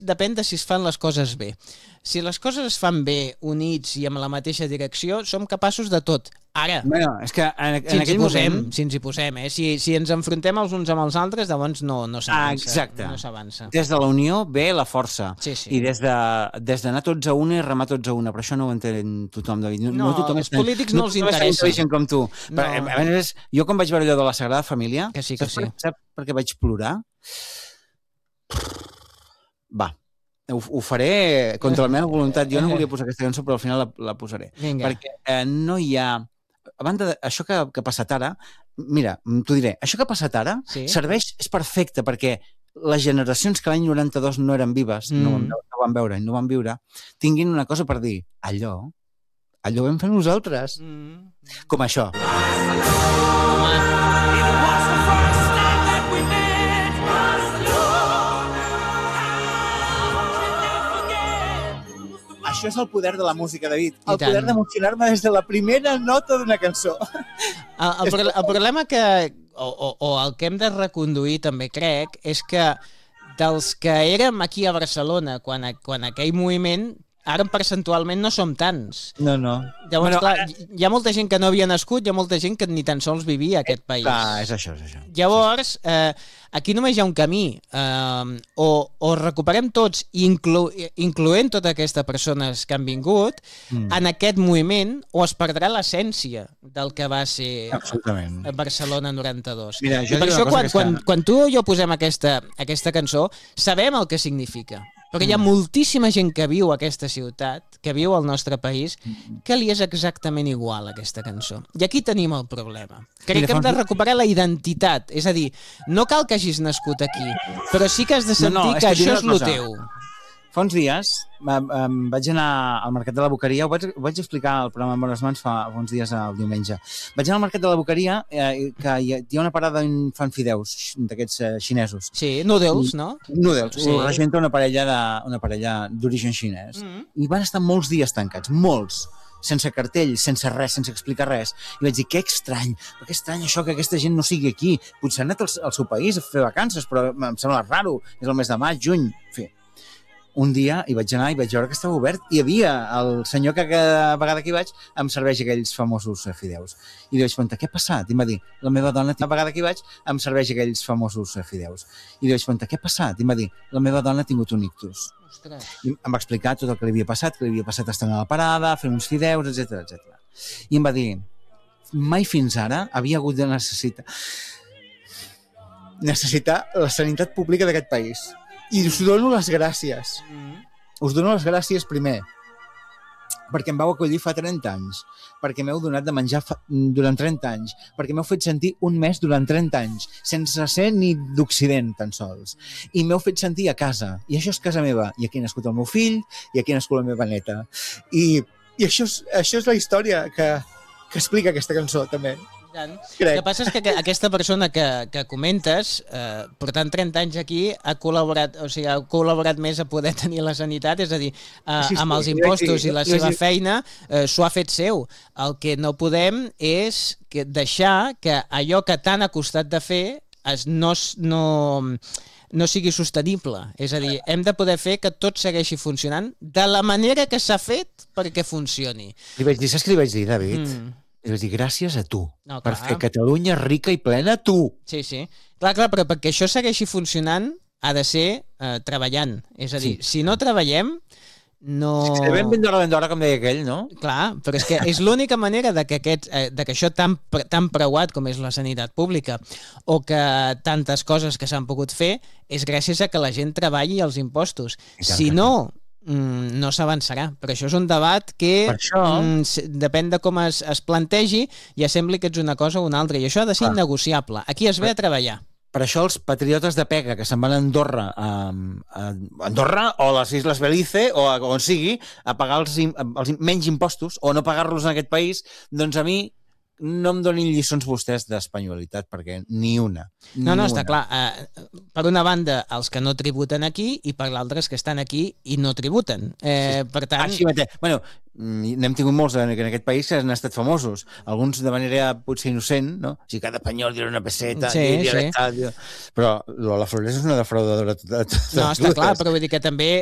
depèn de si es fan les coses bé. Si les coses es fan bé, units i amb la mateixa direcció, som capaços de tot. Ara, Bueno, és que en aquell moment... si ens hi posem, si ens enfrontem els uns amb els altres, llavors no s'avança. Exacte. No s'avança. Des de la unió ve la força. Sí, sí. I des d'anar tots a una i remar tots a una. Però això no ho entén tothom, David. No, tothom els polítics no els interessa. No intel·ligent com tu. No. A més, jo quan vaig veure allò de la Sagrada Família, Que sí. Saps per què vaig plorar? Va, ho faré contra la meva voluntat. Jo no volia posar aquesta cançó, però al final la posaré. Vinga. Perquè no hi ha... A banda d'això que ha passat ara, mira, t'ho diré, això que ha passat ara serveix, és perfecte, perquè les generacions que l'any 92 no eren vives, no van veure i no van viure, tinguin una cosa per dir, allò vam fer nosaltres. Com això. Això és el poder de la música, David. El poder d'emocionar-me des de la primera nota d'una cançó. El problema o el que hem de reconduir també crec és que dels que érem aquí a Barcelona quan aquell moviment, ara percentualment no som tants. No. Llavors, clar, hi ha molta gent que no havia nascut, hi ha molta gent que ni tan sols vivia a aquest país. Clar, és això. Llavors, aquí només hi ha un camí. O recuperem tots, incloent totes aquestes persones que han vingut, en aquest moviment, o es perdrà l'essència del que va ser Barcelona 92. Mira, I per això, quan tu i jo posem aquesta cançó, sabem el que significa. Perquè hi ha moltíssima gent que viu a aquesta ciutat, que viu al nostre país, que li és exactament igual aquesta cançó. I aquí tenim el problema. Crec que hem de recuperar la identitat. És a dir, no cal que hagis nascut aquí, però sí que has de sentir que això és el teu. Fa uns dies vaig anar al Mercat de la Boqueria, ho vaig explicar al programa en Bones Mans fa uns dies el diumenge. Vaig anar al Mercat de la Boqueria, que hi ha una parada on fan fideus d'aquests xinesos. Sí, noodles, no? Noodles, ho regenta una parella d'origen xinès. I van estar molts dies tancats, molts, sense cartell, sense res, sense explicar res. I vaig dir, que estrany això que aquesta gent no sigui aquí. Potser ha anat al seu país a fer vacances, però em sembla raro, és el mes de maig, juny, en fi. Un dia hi vaig anar i vaig veure que estava obert i hi havia el senyor que cada vegada que hi vaig em serveix aquells famosos fideus. I li vaig preguntar, què ha passat? I em va dir, la meva dona, cada vegada que hi vaig em serveix aquells famosos fideus. I li vaig preguntar, què ha passat? I em va dir, la meva dona ha tingut un ictus. I em va explicar tot el que li havia passat estant a la parada, fent uns fideus, etc. I em va dir, mai fins ara havia hagut de necessitar la sanitat pública d'aquest país. I us dono les gràcies. Us dono les gràcies primer perquè em vau acollir fa 30 anys, perquè m'heu donat de menjar durant 30 anys, perquè m'heu fet sentir un mes durant 30 anys, sense ser ni d'Occident tan sols. I m'heu fet sentir a casa. I això és casa meva. I aquí ha nascut el meu fill, i aquí ha nascut la meva neta. I això és la història que explica aquesta cançó, també. El que passa és que aquesta persona que comentes, portant 30 anys aquí, ha col·laborat més a poder tenir la sanitat, és a dir, amb els impostos i la seva feina, s'ho ha fet seu. El que no podem és deixar que allò que tant ha costat de fer no sigui sostenible. És a dir, hem de poder fer que tot segueixi funcionant de la manera que s'ha fet perquè funcioni. Saps què li vaig dir, David? I vaig dir, gràcies a tu, per fer Catalunya rica i plena, tu. Sí. Clar, però perquè això segueixi funcionant ha de ser treballant. És a dir, si no treballem, no... Si devem ben d'hora, com deia aquell, no? Clar, però és que és l'única manera de que això tan preuat com és la sanitat pública o que tantes coses que s'han pogut fer és gràcies a que la gent treballi els impostos. Si no... no s'avançarà, però això és un debat que depèn de com es plantegi, ja sembli que ets una cosa o una altra, i això ha de ser innegociable. Aquí es ve a treballar. Per això els patriotes de pega que se'n van a Andorra, o a les Isles Belize, o on sigui, a pagar els menys impostos, o no pagar-los en aquest país, doncs a mi no em donin lliçons vostès d'espanyolitat, perquè ni una. No, està clar. Per una banda, els que no tributen aquí, i per l'altra, els que estan aquí i no tributen. Per tant... Així mateix. Bueno, n'hem tingut molts en aquest país que han estat famosos. Alguns de manera potser innocent, no? O sigui, cada espanyol dirà una peseta, sí. Però la Flores és una defraudadora total. No, està clar, però vull dir que també